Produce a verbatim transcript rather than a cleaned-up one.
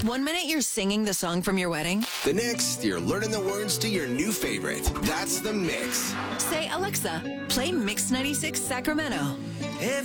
One minute you're singing the song from your wedding. The next, you're learning the words to your new favorite. That's The Mix. Say, Alexa, play Mix ninety-six Sacramento. If